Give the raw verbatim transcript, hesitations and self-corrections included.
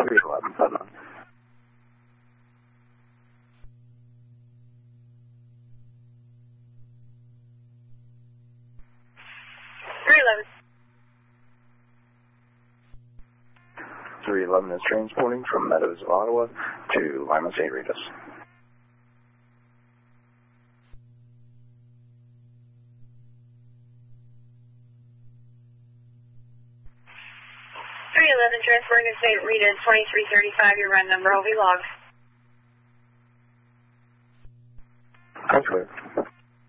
three eleven, Putnam. three eleven. three eleven is transporting from Meadows of Ottawa to Lima Saint Ritas. three eleven, transporting to Saint Rita, twenty-three thirty-five, your run number will be logged. That's clear.